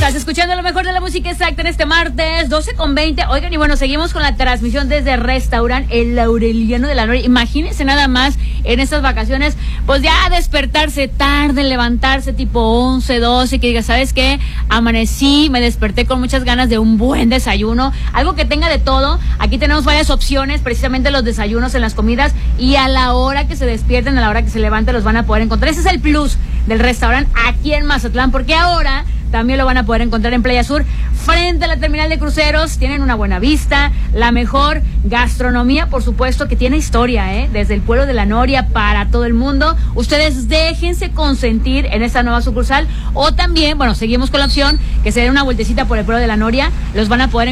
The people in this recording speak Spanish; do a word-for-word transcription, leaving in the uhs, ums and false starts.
Estás escuchando lo mejor de la música exacta en este martes, doce con veinte. Oigan, y bueno, seguimos con la transmisión desde Restaurante El Laureliano de la Noria. Imagínense nada más en estas vacaciones, pues ya despertarse tarde, levantarse tipo once, doce, que diga, ¿sabes qué? Amanecí, me desperté con muchas ganas de un buen desayuno, algo que tenga de todo. Aquí tenemos varias opciones, precisamente los desayunos en las comidas, y a la hora que se despierten, a la hora que se levanten, los van a poder encontrar. Ese es el plus del restaurante aquí en Mazatlán, porque ahora también lo van a poder encontrar en Playa Sur, frente a la terminal de cruceros. Tienen una buena vista, la mejor gastronomía, por supuesto, que tiene historia, ¿eh? Desde el pueblo de la Noria para todo el mundo. Ustedes déjense consentir en esta nueva sucursal, o también, bueno, seguimos con la opción que se den una vueltecita por el pueblo de la Noria. Los van a poder